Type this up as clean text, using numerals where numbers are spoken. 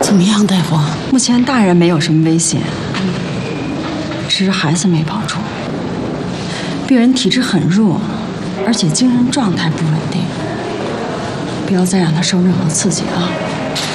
怎么样，大夫？ 目前大人没有什么危险，只是孩子没保住。病人体质很弱，而且精神状态不稳定，不要再让他受任何刺激啊。